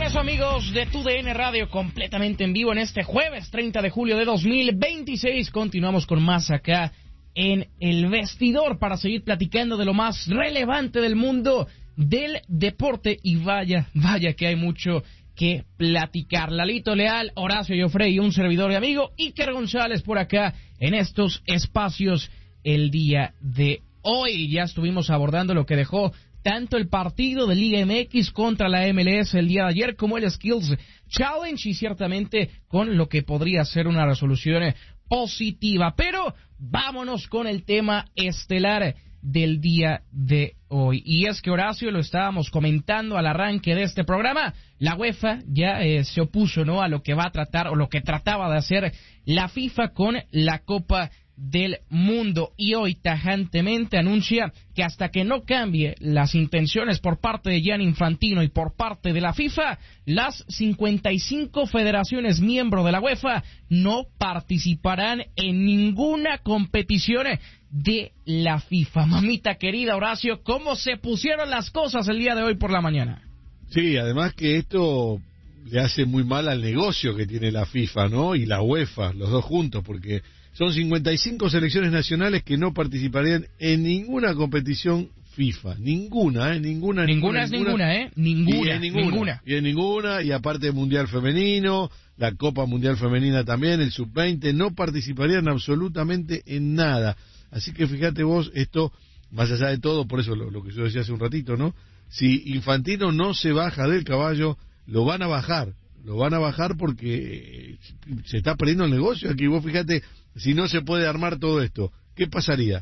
regreso, amigos de TUDN Radio, completamente en vivo en este jueves 30 de julio de 2026. Continuamos con más acá en El Vestidor para seguir platicando de lo más relevante del mundo del deporte. Y vaya que hay mucho que platicar. Lalito Leal, Horacio Joffrey y un servidor y amigo Iker González por acá en estos espacios el día de hoy. Ya estuvimos abordando lo que dejó tanto el partido de Liga MX contra la MLS el día de ayer como el Skills Challenge, y ciertamente con lo que podría ser una resolución positiva. Pero vámonos con el tema estelar del día de hoy. Y es que, Horacio, lo estábamos comentando al arranque de este programa, la UEFA ya se opuso, ¿no?, a lo que va a tratar o lo que trataba de hacer la FIFA con la Copa del Mundo, y hoy tajantemente anuncia que hasta que no cambie las intenciones por parte de Gianni Infantino y por parte de la FIFA, las 55 federaciones miembros de la UEFA no participarán en ninguna competición de la FIFA. Mamita querida, Horacio, ¿cómo se pusieron las cosas el día de hoy por la mañana? Sí, además que esto le hace muy mal al negocio que tiene la FIFA, ¿no?, y la UEFA, los dos juntos, porque son 55 selecciones nacionales que no participarían en ninguna competición FIFA. Ninguna. Y en ninguna, y aparte Mundial Femenino, la Copa Mundial Femenina también, el Sub-20, no participarían absolutamente en nada. Así que fíjate vos, esto, más allá de todo, por eso lo que yo decía hace un ratito, ¿no? Si Infantino no se baja del caballo, lo van a bajar porque se está perdiendo el negocio aquí. Vos fíjate, si no se puede armar todo esto, ¿qué pasaría?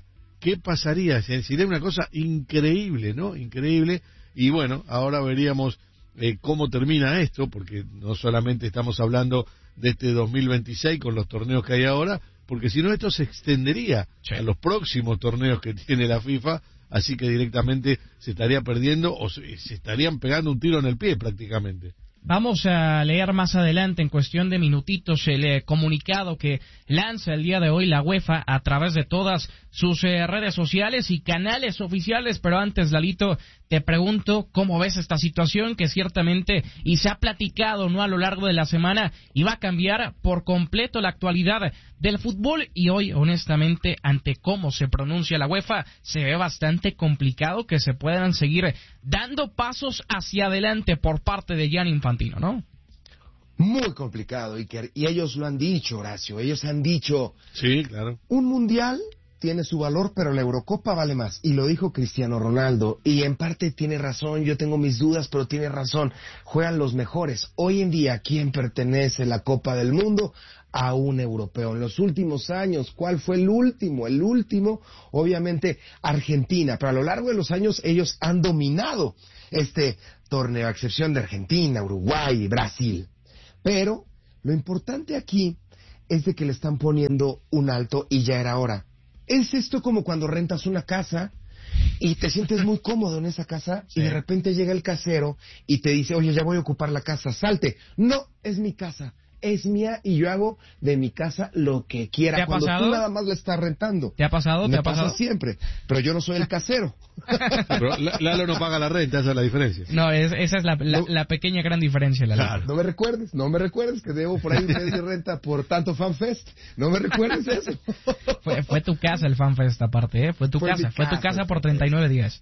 Sería una cosa increíble, ¿no? Increíble. Y bueno, ahora veríamos cómo termina esto, porque no solamente estamos hablando de este 2026 con los torneos que hay ahora, porque si no esto se extendería a los próximos torneos que tiene la FIFA, así que directamente se estaría perdiendo o se estarían pegando un tiro en el pie prácticamente. Vamos a leer más adelante, en cuestión de minutitos, el comunicado que lanza el día de hoy la UEFA a través de todas sus redes sociales y canales oficiales. Pero antes, Lalito, te pregunto cómo ves esta situación que ciertamente, y se ha platicado, ¿no?, a lo largo de la semana, y va a cambiar por completo la actualidad del fútbol. Y hoy, honestamente, ante cómo se pronuncia la UEFA, se ve bastante complicado que se puedan seguir dando pasos hacia adelante por parte de Gianni Infantino, ¿no? Muy complicado, Iker, y ellos lo han dicho, Horacio, ellos han dicho, sí, claro, un mundial tiene su valor, pero la Eurocopa vale más, y lo dijo Cristiano Ronaldo, y en parte tiene razón. Yo tengo mis dudas, pero tiene razón, juegan los mejores. Hoy en día, ¿a quién pertenece la Copa del Mundo? A un europeo. En los últimos años, ¿cuál fue el último? El último, obviamente, Argentina, pero a lo largo de los años ellos han dominado este torneo, a excepción de Argentina, Uruguay y Brasil. Pero lo importante aquí es de que le están poniendo un alto y ya era hora. Es esto como cuando rentas una casa y te sientes muy cómodo en esa casa, sí, y de repente llega el casero y te dice, oye, ya voy a ocupar la casa, salte. No, es mi casa, es mía y yo hago de mi casa lo que quiera. ¿Te ha cuando pasado? Tú nada más la estás rentando. ¿Te ha pasado? Me pasa siempre, pero yo no soy el casero. Pero Lalo no paga la renta, esa es la diferencia. No, esa es la pequeña gran diferencia, Lalo. Claro. No me recuerdes que debo por ahí un mes de renta por tanto FanFest. No me recuerdes eso. Fue tu casa el FanFest aparte, Fue tu casa por 39 días.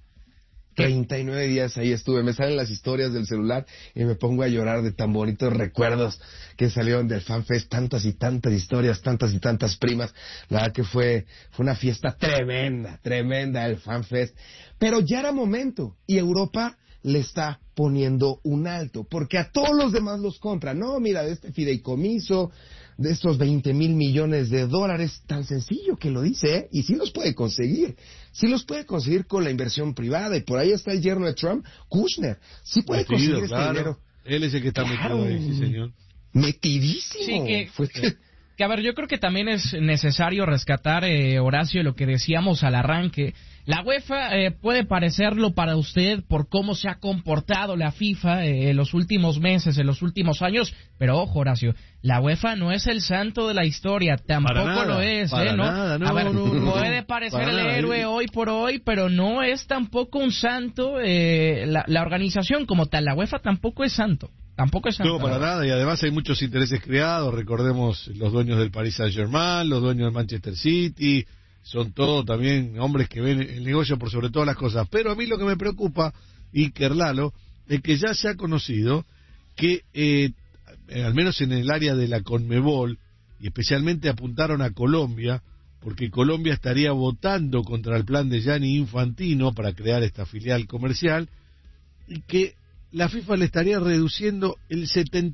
39 días ahí estuve, me salen las historias del celular y me pongo a llorar de tan bonitos recuerdos que salieron del FanFest, tantas y tantas historias, tantas y tantas primas. La verdad que fue una fiesta tremenda el FanFest, pero ya era momento y Europa le está poniendo un alto, porque a todos los demás los compran. No, mira, de este fideicomiso, de estos 20,000 millones de dólares, tan sencillo que lo dice, y sí los puede conseguir con la inversión privada, y por ahí está el yerno de Trump, Kushner, sí puede conseguir este dinero. Él es el que está metido ahí, sí, señor. Metidísimo. Sí, que a ver, yo creo que también es necesario rescatar, Horacio, lo que decíamos al arranque. La UEFA puede parecerlo para usted por cómo se ha comportado la FIFA en los últimos meses, en los últimos años, pero ojo, Horacio, la UEFA no es el santo de la historia, tampoco lo es, ¿no? A ver, puede parecer el héroe hoy por hoy, pero no es tampoco un santo, la organización como tal, la UEFA tampoco es santo. Tampoco es No, para nada, y además hay muchos intereses creados, recordemos los dueños del Paris Saint-Germain, los dueños del Manchester City, son todos también hombres que ven el negocio por sobre todas las cosas. Pero a mí lo que me preocupa, Iker, Lalo, es que ya se ha conocido que, al menos en el área de la Conmebol, y especialmente apuntaron a Colombia, porque Colombia estaría votando contra el plan de Gianni Infantino para crear esta filial comercial, y que la FIFA le estaría reduciendo el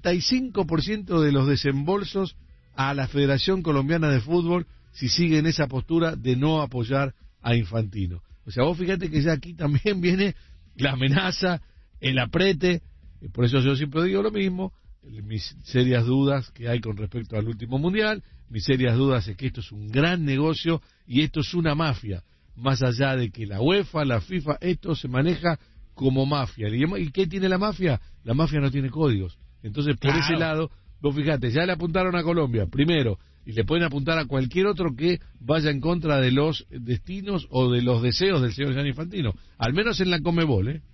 75% de los desembolsos a la Federación Colombiana de Fútbol si sigue en esa postura de no apoyar a Infantino. O sea, vos fíjate que ya aquí también viene la amenaza, el aprete, por eso yo siempre digo lo mismo, mis serias dudas que hay con respecto al último mundial, mis serias dudas es que esto es un gran negocio y esto es una mafia, más allá de que la UEFA, la FIFA, esto se maneja como mafia. ¿Y qué tiene la mafia? La mafia no tiene códigos. Entonces, por ese lado, vos fíjate, ya le apuntaron a Colombia, primero, y le pueden apuntar a cualquier otro que vaya en contra de los destinos o de los deseos del señor Gianni Infantino, al menos en la Conmebol, ¿eh?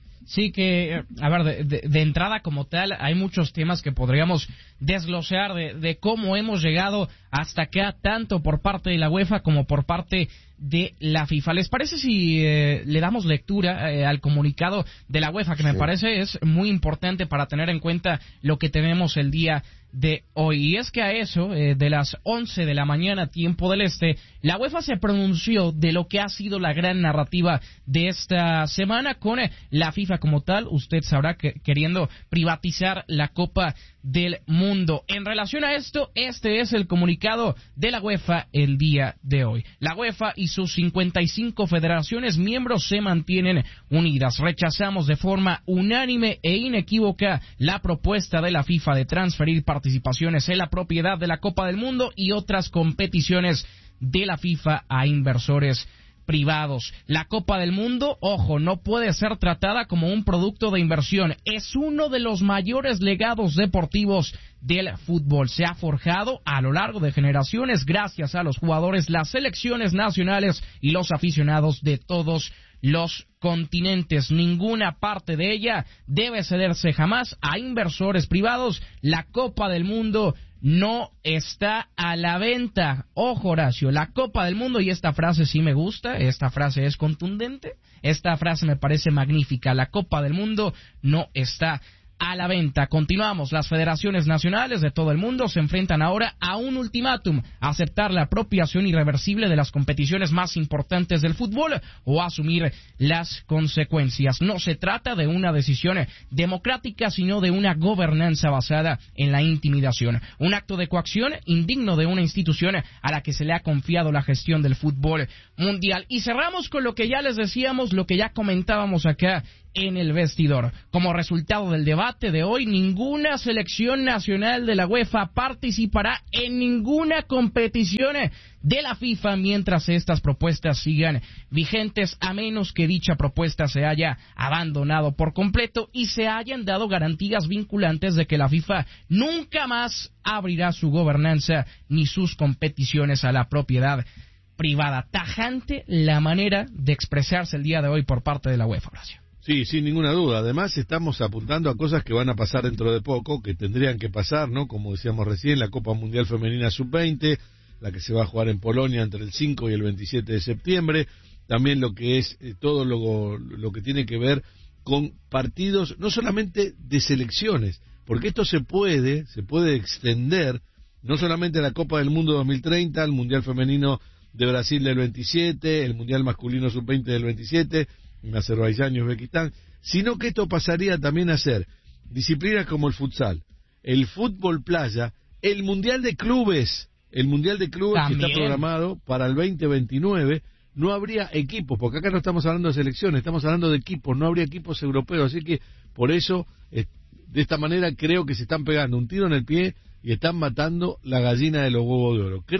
Sí que, a ver, de entrada como tal, hay muchos temas que podríamos desglosar de cómo hemos llegado hasta acá, tanto por parte de la UEFA como por parte de la FIFA. ¿Les parece si le damos lectura al comunicado de la UEFA, que me parece es muy importante para tener en cuenta lo que tenemos el día de hoy? Y es que a eso, de las 11 de la mañana, tiempo del este, la UEFA se pronunció de lo que ha sido la gran narrativa de esta semana con la FIFA como tal, usted sabrá, que queriendo privatizar la Copa del Mundo. En relación a esto, este es el comunicado de la UEFA el día de hoy. La UEFA y sus 55 federaciones miembros se mantienen unidas. Rechazamos de forma unánime e inequívoca la propuesta de la FIFA de transferir participaciones en la propiedad de la Copa del Mundo y otras competiciones de la FIFA a inversores privados. La Copa del Mundo, ojo, no puede ser tratada como un producto de inversión. Es uno de los mayores legados deportivos del fútbol. Se ha forjado a lo largo de generaciones gracias a los jugadores, las selecciones nacionales y los aficionados de todos los continentes. Ninguna parte de ella debe cederse jamás a inversores privados. La Copa del Mundo no está a la venta. Ojo, Horacio, la Copa del Mundo, y esta frase sí me gusta, esta frase es contundente, esta frase me parece magnífica. La Copa del Mundo no está a la venta. Continuamos. Las federaciones nacionales de todo el mundo se enfrentan ahora a un ultimátum: aceptar la apropiación irreversible de las competiciones más importantes del fútbol o asumir las consecuencias. No se trata de una decisión democrática, sino de una gobernanza basada en la intimidación. Un acto de coacción indigno de una institución a la que se le ha confiado la gestión del fútbol mundial. Y cerramos con lo que ya les decíamos, lo que ya comentábamos acá en el vestidor. Como resultado del debate de hoy, ninguna selección nacional de la UEFA participará en ninguna competición de la FIFA mientras estas propuestas sigan vigentes, a menos que dicha propuesta se haya abandonado por completo y se hayan dado garantías vinculantes de que la FIFA nunca más abrirá su gobernanza ni sus competiciones a la propiedad privada. Tajante la manera de expresarse el día de hoy por parte de la UEFA, Horacio. Sí, sin ninguna duda. Además, estamos apuntando a cosas que van a pasar dentro de poco, que tendrían que pasar, ¿no? Como decíamos recién, la Copa Mundial Femenina Sub-20, la que se va a jugar en Polonia entre el 5 y el 27 de septiembre. También lo que es todo lo que tiene que ver con partidos, no solamente de selecciones, porque esto se puede extender, no solamente a la Copa del Mundo 2030, el Mundial Femenino de Brasil del 27, el Mundial Masculino Sub-20 del 27, en Azerbaiyán y Uzbekistán, sino que esto pasaría también a ser disciplinas como el futsal, el fútbol playa, el Mundial de Clubes ¿También? Que está programado para el 2029. No habría equipos, porque acá no estamos hablando de selecciones, estamos hablando de equipos, no habría equipos europeos, así que por eso, de esta manera creo que se están pegando un tiro en el pie y están matando la gallina de los huevos de oro.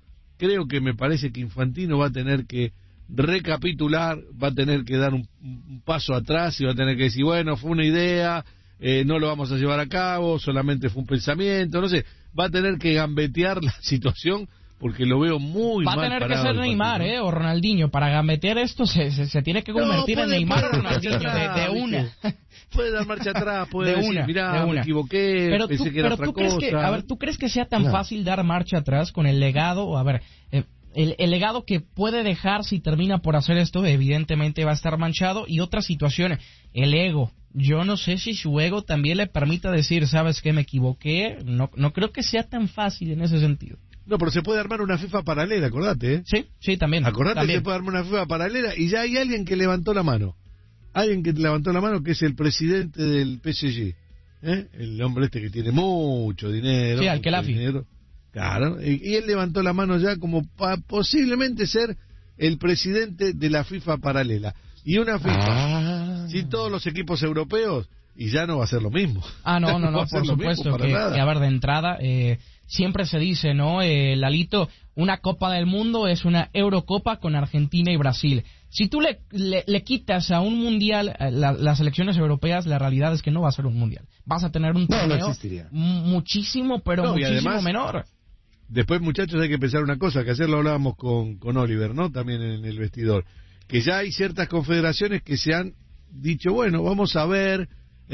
Creo que me parece que Infantino va a tener que recapitular, va a tener que dar un paso atrás y va a tener que decir, bueno, fue una idea, no lo vamos a llevar a cabo, solamente fue un pensamiento, no sé, va a tener que gambetear la situación porque lo veo muy mal. Va a tener que parado ser el Neymar, partido. O Ronaldinho. Para gambetear esto se tiene que convertir en Neymar o Ronaldinho de una. Puede dar marcha atrás, puede De decir, una, mirá, de me una. equivoqué, pensé que era otra cosa. A ver, ¿tú crees que sea tan fácil dar marcha atrás con el legado? A ver, el legado que puede dejar si termina por hacer esto, evidentemente va a estar manchado. Y otra situación, el ego. Yo no sé si su ego también le permita decir, ¿sabes qué? Me equivoqué. No creo que sea tan fácil en ese sentido. No, pero se puede armar una FIFA paralela, acordate, ¿eh? Sí, también. Acordate, también. se puede armar una FIFA paralela y ya hay alguien que levantó la mano. Alguien que levantó la mano que es el presidente del PSG. El hombre este que tiene mucho dinero. Sí, Al-Khelafi. Claro, y él levantó la mano ya como posiblemente ser el presidente de la FIFA paralela. Y una FIFA sin todos los equipos europeos, y ya no va a ser lo mismo. No, va a ser por lo mismo supuesto para que, nada. a ver, de entrada, siempre se dice, ¿no? Lalito, una Copa del Mundo es una Eurocopa con Argentina y Brasil. Si tú le quitas a un mundial las selecciones europeas, la realidad es que no va a ser un mundial. Vas a tener un torneo muchísimo, pero No, muchísimo además, menor. Después, muchachos, hay que pensar una cosa, que ayer lo hablábamos con Oliver, ¿no? También en el vestidor, que ya hay ciertas confederaciones que se han dicho, bueno, vamos a ver,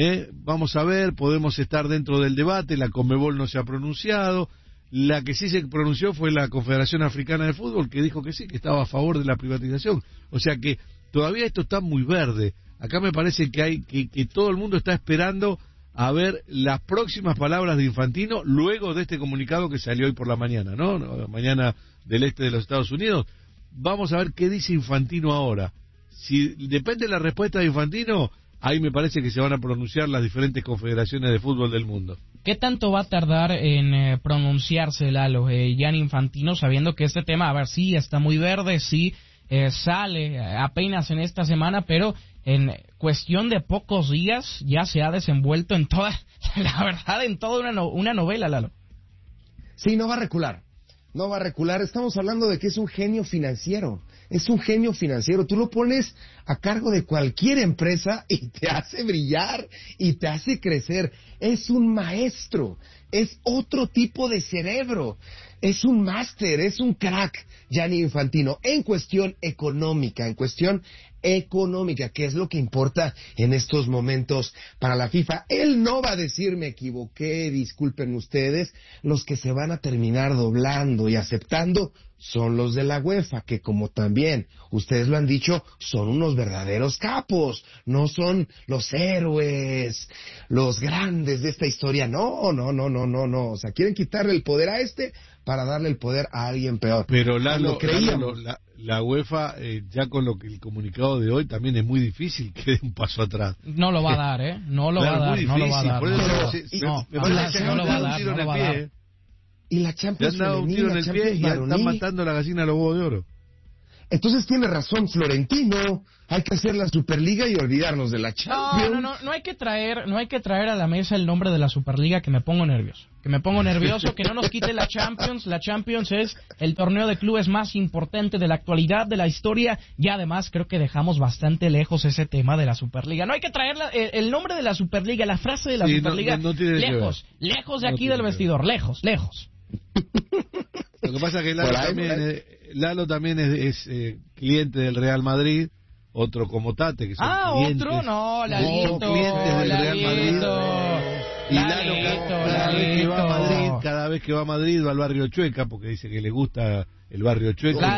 podemos estar dentro del debate. La Conmebol no se ha pronunciado. La que sí se pronunció fue la Confederación Africana de Fútbol, que dijo que sí, que estaba a favor de la privatización. O sea que todavía esto está muy verde. Acá me parece que todo el mundo está esperando a ver las próximas palabras de Infantino luego de este comunicado que salió hoy por la mañana, ¿no? Mañana del este de los Estados Unidos. Vamos a ver qué dice Infantino ahora. Si depende de la respuesta de Infantino, ahí me parece que se van a pronunciar las diferentes confederaciones de fútbol del mundo. ¿Qué tanto va a tardar en pronunciarse, Lalo, Gianni Infantino, sabiendo que este tema, a ver, sí, está muy verde, sí, sale apenas en esta semana, pero en cuestión de pocos días ya se ha desenvuelto en toda, la verdad, en toda una novela, Lalo? Sí, no va a recular. No va a recular. Estamos hablando de que es un genio financiero. Es un genio financiero. Tú lo pones a cargo de cualquier empresa y te hace brillar y te hace crecer. Es un maestro. Es otro tipo de cerebro. Es un máster, es un crack, Gianni Infantino, en cuestión económica, que es lo que importa en estos momentos para la FIFA. Él no va a decir, me equivoqué, disculpen ustedes. Los que se van a terminar doblando y aceptando son los de la UEFA, que como también ustedes lo han dicho, son unos verdaderos capos, no son los héroes, los grandes de esta historia. No. O sea, quieren quitarle el poder a este para darle el poder a alguien peor. Pero la UEFA, ya con el comunicado de hoy, también es muy difícil que dé un paso atrás. No lo va a dar, No lo va a dar, no lo va a dar. No lo va a dar. Y la Champions le han dado un tiro en el pie y están matando a la gallina a los huevos de oro. Entonces tiene razón Florentino, hay que hacer la Superliga y olvidarnos de la Champions. No hay que traer a la mesa el nombre de la Superliga, que me pongo nervioso. Que no nos quite la Champions. La Champions es el torneo de clubes más importante de la actualidad, de la historia, y además creo que dejamos bastante lejos ese tema de la Superliga. No hay que traer el nombre de la Superliga, la frase de la Superliga, lejos de aquí del vestidor, lejos. Lo que pasa es que Lalo también es cliente del Real Madrid, otro como Tate, que son clientes. Otro, no, Lalito, clientes del Real Madrid. Y Lalo cada vez que va a Madrid va al barrio Chueca, porque dice que le gusta el barrio Chueca.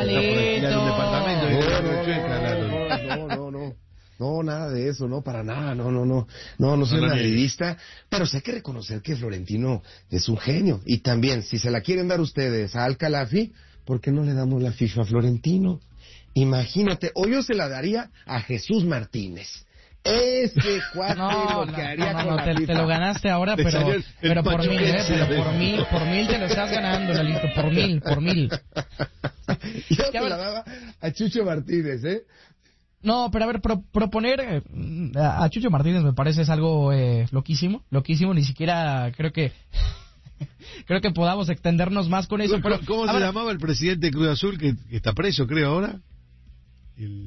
No, nada de eso, no, para nada, no soy madridista, pero sí hay que reconocer que Florentino es un genio. Y también, si se la quieren dar ustedes a Al-Khelafi, ¿por qué no le damos la FIFA a Florentino? Imagínate, o yo se la daría a Jesús Martínez. Ese cuate lo que haría con la FIFA. Te lo ganaste ahora, pero por mil, pero por mil te lo estás ganando, Lalito, por mil. Yo se la daba a Chucho Martínez, No, pero a ver, proponer a Chucho Martínez me parece es algo loquísimo, ni siquiera creo que podamos extendernos más con eso. ¿Cómo se llamaba el presidente de Cruz Azul que está preso, creo, ahora?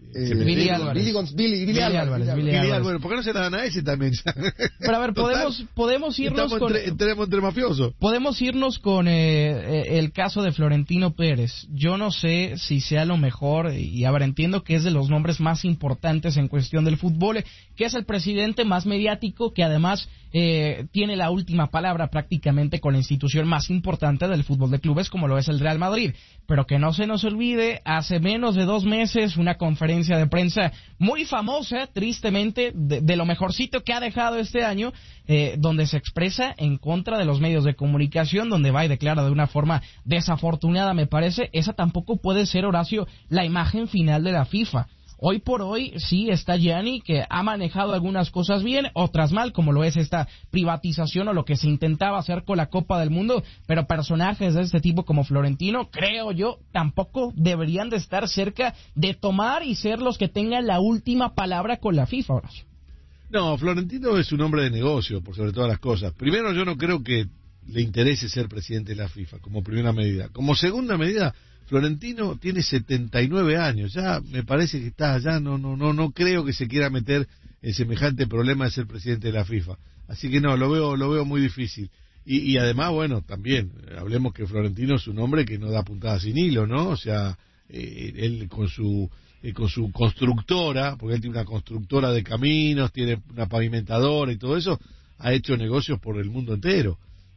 Billy Álvarez. Billy Álvarez. ¿Por qué no se la dan a ese también? Pero a ver, podemos irnos con... entre mafiosos. Podemos irnos con el caso de Florentino Pérez. Yo no sé si sea lo mejor, y a ver, entiendo que es de los nombres más importantes en cuestión del fútbol, que es el presidente más mediático, que además tiene la última palabra prácticamente con la institución más importante del fútbol de clubes, como lo es el Real Madrid. Pero que no se nos olvide, hace menos de 2 meses, una conferencia de prensa muy famosa, tristemente, de lo mejorcito que ha dejado este año, donde se expresa en contra de los medios de comunicación, donde va y declara de una forma desafortunada, me parece. Esa tampoco puede ser, Horacio, la imagen final de la FIFA. Hoy por hoy sí está Gianni, que ha manejado algunas cosas bien, otras mal, como lo es esta privatización o lo que se intentaba hacer con la Copa del Mundo, pero personajes de este tipo como Florentino, creo yo, tampoco deberían de estar cerca de tomar y ser los que tengan la última palabra con la FIFA, Horacio. No, Florentino es un hombre de negocio, por sobre todas las cosas. Primero, yo no creo que le interese ser presidente de la FIFA, como primera medida. Como segunda medida, Florentino tiene 79 años, ya me parece que está, ya no creo que se quiera meter en semejante problema de ser presidente de la FIFA. Así que no, lo veo muy difícil. Y además, bueno, también, hablemos que Florentino es un hombre que no da puntadas sin hilo, ¿no? O sea, él con su constructora, porque él tiene una constructora de caminos, tiene una pavimentadora y todo eso, ha hecho negocios por el mundo entero.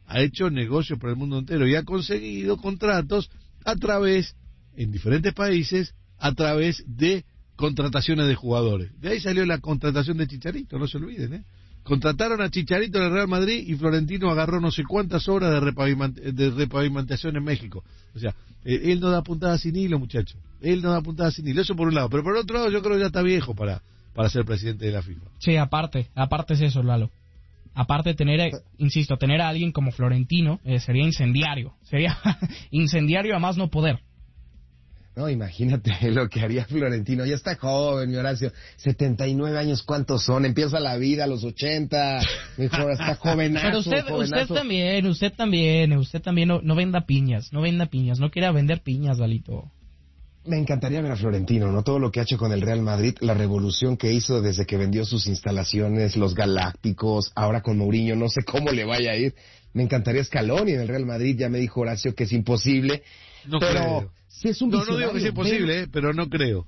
Y ha conseguido contratos a través, en diferentes países, a través de contrataciones de jugadores. De ahí salió la contratación de Chicharito, no se olviden, ¿eh? Contrataron a Chicharito en el Real Madrid y Florentino agarró no sé cuántas horas de repavimentación en México. O sea, él no da puntada sin hilo, muchacho. Eso por un lado. Pero por otro lado, yo creo que ya está viejo para ser presidente de la FIFA. Sí, aparte es eso, Lalo. Aparte tener a alguien como Florentino sería incendiario. Sería incendiario a más no poder. No, imagínate lo que haría Florentino. Ya está joven, mi Horacio. 79 años, ¿cuántos son? Empieza la vida a los 80. Mejor, está jovenazo. Pero usted también no venda piñas. No quiera vender piñas, Dalito. Me encantaría ver a Florentino, ¿no? Todo lo que ha hecho con el Real Madrid, la revolución que hizo desde que vendió sus instalaciones, los Galácticos, ahora con Mourinho, no sé cómo le vaya a ir. Me encantaría Scaloni en el Real Madrid, ya me dijo Horacio que es imposible. No pero creo. Si es un no digo que sea imposible, pero no creo.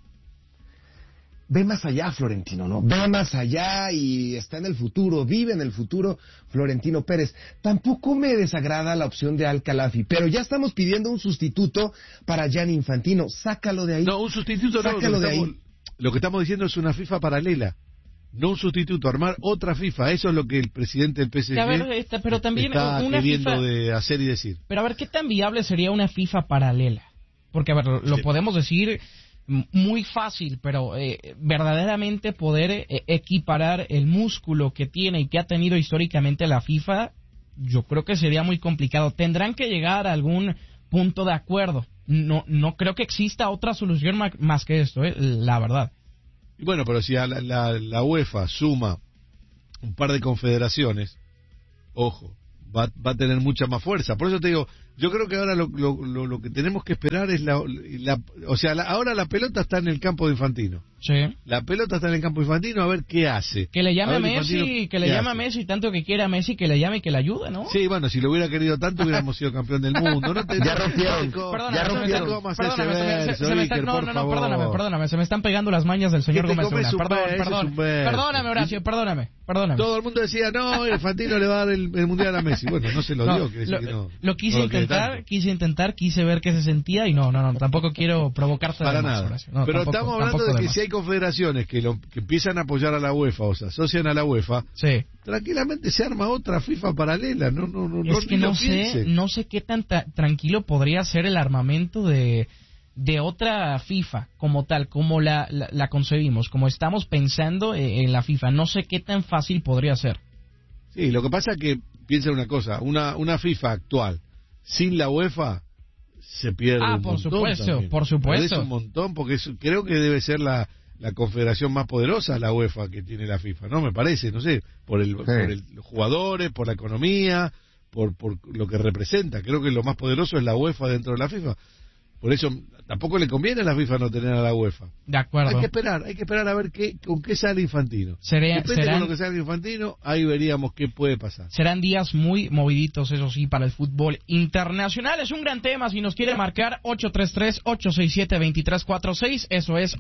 Ve más allá, Florentino, ¿no? Ve más allá y está en el futuro, vive en el futuro Florentino Pérez. Tampoco me desagrada la opción de Al-Khelafi, pero ya estamos pidiendo un sustituto para Gianni Infantino. Sácalo de ahí. No, un sustituto Sácalo de ahí. Lo que estamos diciendo es una FIFA paralela. No un sustituto, armar otra FIFA. Eso es lo que el presidente del PSG pero también está una queriendo FIFA, de hacer y decir. Pero a ver, ¿qué tan viable sería una FIFA paralela? Porque, a ver, lo podemos decir muy fácil, pero verdaderamente poder equiparar el músculo que tiene y que ha tenido históricamente la FIFA, yo creo que sería muy complicado. Tendrán que llegar a algún punto de acuerdo. No creo que exista otra solución más que esto, la verdad. Y bueno, pero si la UEFA suma un par de confederaciones, ojo, va a tener mucha más fuerza. Por eso te digo, yo creo que ahora lo que tenemos que esperar es ahora la pelota está en el campo de Infantino. Sí. La pelota está en el campo de Infantino, a ver qué hace. Que le llame a Messi, a Messi, tanto que quiera a Messi, que le llame y que le ayude, ¿no? Sí, bueno, si lo hubiera querido tanto hubiéramos sido campeón del mundo. Ya rompieron. Perdóname, se me están pegando las mañas del señor Gómez Luna. Perdóname, Horacio, perdóname. Todo el mundo decía, no, Infantino le va a dar el mundial a Messi. Bueno, no se lo dio, quiere decir que no. Lo quise intentar, quise ver qué se sentía y no, tampoco quiero provocarte para nada. Pero estamos hablando de que si hay confederaciones que empiezan a apoyar a la UEFA o se asocian a la UEFA, sí, tranquilamente se arma otra FIFA paralela. No sé qué tan tranquilo podría ser el armamento de otra FIFA como tal, como la concebimos, como estamos pensando en la FIFA. No sé qué tan fácil podría ser. Sí, lo que pasa es que piensa una cosa, una FIFA actual sin la UEFA se pierde un montón. Por supuesto. Pierde un montón porque creo que debe ser la confederación más poderosa, la UEFA, que tiene la FIFA, ¿no? Me parece, no sé, por los jugadores, por la economía, por lo que representa. Creo que lo más poderoso es la UEFA dentro de la FIFA. Por eso tampoco le conviene a la FIFA no tener a la UEFA. De acuerdo. Hay que esperar a ver con qué sale Infantino. Depende con lo que salga Infantino, ahí veríamos qué puede pasar. Serán días muy moviditos, eso sí, para el fútbol internacional. Es un gran tema. Si nos quiere marcar, 833-867-2346. Eso es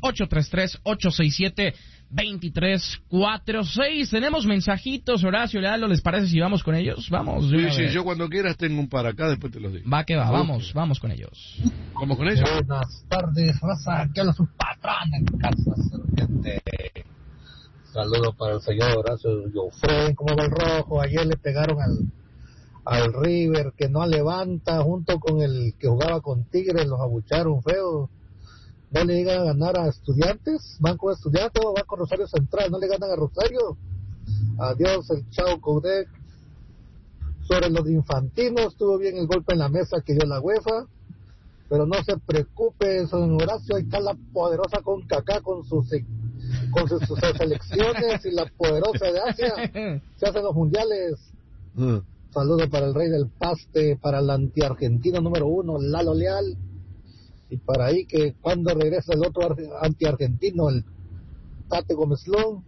833-867-2346. Tenemos mensajitos, Horacio, Lalo, ¿les parece si vamos con ellos? Vamos. Sí, yo cuando quieras tengo un para acá, después te los digo. Va que va, vamos con ellos. ¿Vamos con ellos? Buenas tardes, raza, que habla su patrón en casa, serpiente. Saludos para el señor Horacio Joffre. ¿Cómo va el rojo? Ayer le pegaron al River, que no levanta, junto con el que jugaba con Tigres, los abucharon feo. No le llegan a ganar a Estudiantes, van con Estudiantes o van con Rosario Central, no le ganan a Rosario. Adiós, el chao Coudec. Sobre los de Infantino, estuvo bien el golpe en la mesa que dio la UEFA, pero no se preocupe, don Horacio, ahí está la poderosa CONCACAF con sus selecciones y la poderosa de Asia, se hacen los mundiales. Saludos para el rey del paste, para el antiargentino número 1, Lalo Leal, y para ahí que cuando regresa el otro antiargentino, el Tate Gómez-Lón.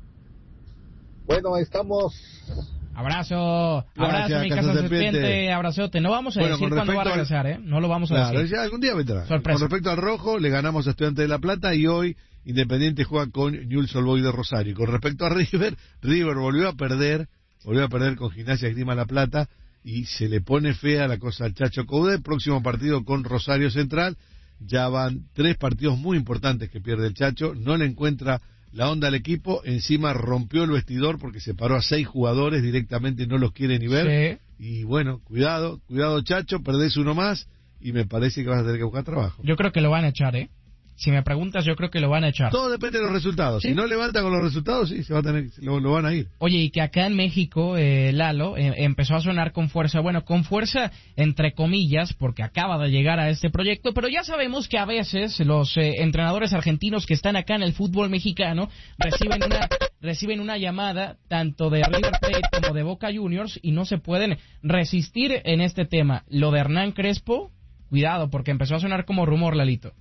Bueno, ahí estamos. Abrazo, Gracias, mi casa serpiente, abrazote. No vamos a decir cuándo va a regresar, No lo vamos a decir. Ya algún día vendrá. Sorpresa. Con respecto al rojo, le ganamos a Estudiantes de La Plata y hoy Independiente juega con Newell's Old Boys de Rosario. Con respecto a River volvió a perder con Gimnasia Esgrima La Plata y se le pone fea la cosa al Chacho Coudet. Próximo partido con Rosario Central. Ya van 3 partidos muy importantes que pierde el Chacho. No le encuentra la onda al equipo, encima rompió el vestidor porque separó a 6 jugadores directamente, no los quiere ni ver. Sí. Y bueno, cuidado Chacho, perdés uno más y me parece que vas a tener que buscar trabajo. Yo creo que lo van a echar, Si me preguntas, yo creo que lo van a echar. Todo depende de los resultados. ¿Sí? Si no levanta con los resultados, sí, lo van a ir. Oye, y que acá en México, Lalo, empezó a sonar con fuerza. Bueno, con fuerza entre comillas, porque acaba de llegar a este proyecto. Pero ya sabemos que a veces los entrenadores argentinos que están acá en el fútbol mexicano reciben una llamada tanto de River Plate como de Boca Juniors y no se pueden resistir en este tema. Lo de Hernán Crespo, cuidado, porque empezó a sonar como rumor, Lalito.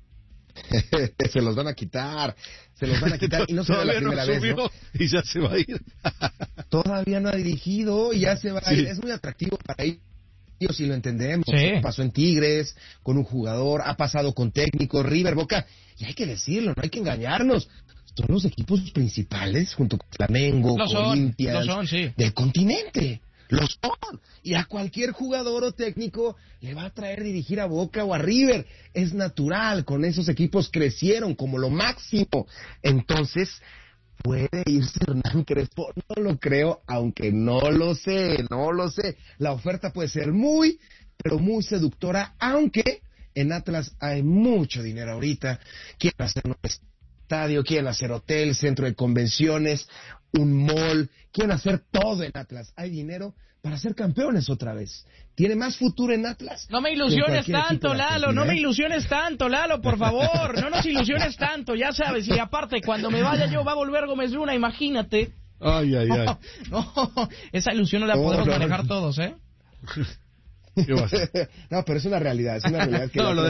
Se los van a quitar y no será la primera vez, ¿no? Y ya se va a ir. Todavía no ha dirigido y ya se va a ir. Es muy atractivo para ellos si lo entendemos. Sí. Pasó en Tigres con un jugador, ha pasado con técnicos, River, Boca, y hay que decirlo, no hay que engañarnos. Son los equipos principales junto con Flamengo, Corinthians del continente. Lo son. Y a cualquier jugador o técnico le va a traer dirigir a Boca o a River. Es natural, con esos equipos crecieron como lo máximo. Entonces, ¿puede irse Hernán Crespo? No lo creo, aunque no lo sé. La oferta puede ser muy, pero muy seductora, aunque en Atlas hay mucho dinero ahorita. Quieren hacer un estadio, quieren hacer hotel, centro de convenciones, un mall, quieren hacer todo en Atlas. Hay dinero para ser campeones otra vez. Tiene más futuro en Atlas. No me ilusiones tanto, Lalo, por favor. No nos ilusiones tanto, ya sabes. Y aparte, cuando me vaya yo, va a volver Gómez Luna, imagínate. Ay. No, esa ilusión no la podemos manejar todos, ¿Qué va a hacer? No, pero es una realidad, que